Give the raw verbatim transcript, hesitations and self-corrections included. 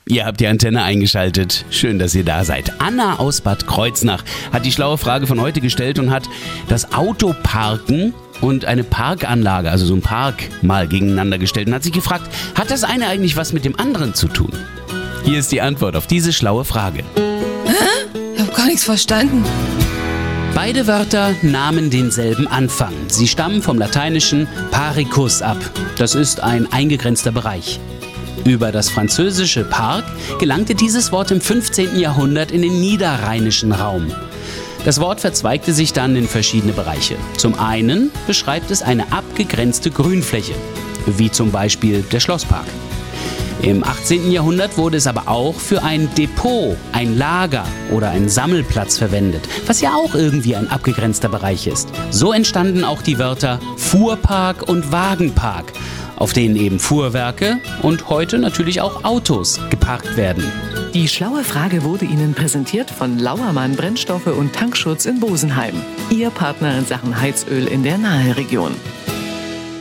Ihr habt die Antenne eingeschaltet. Schön, dass ihr da seid. Anna aus Bad Kreuznach hat die schlaue Frage von heute gestellt und hat das Autoparken und eine Parkanlage, also so ein Park, mal gegeneinander gestellt und hat sich gefragt, hat das eine eigentlich was mit dem anderen zu tun? Hier ist die Antwort auf diese schlaue Frage. Hä? Ich hab gar nichts verstanden. Beide Wörter nahmen denselben Anfang. Sie stammen vom lateinischen Paricus ab. Das ist ein eingegrenzter Bereich. Über das französische Park gelangte dieses Wort im fünfzehnten Jahrhundert in den niederrheinischen Raum. Das Wort verzweigte sich dann in verschiedene Bereiche. Zum einen beschreibt es eine abgegrenzte Grünfläche, wie zum Beispiel der Schlosspark. Im achtzehnten Jahrhundert wurde es aber auch für ein Depot, ein Lager oder einen Sammelplatz verwendet, was ja auch irgendwie ein abgegrenzter Bereich ist. So entstanden auch die Wörter Fuhrpark und Wagenpark, auf denen eben Fuhrwerke und heute natürlich auch Autos geparkt werden. Die schlaue Frage wurde Ihnen präsentiert von Lauermann Brennstoffe und Tankschutz in Bosenheim. Ihr Partner in Sachen Heizöl in der Naheregion.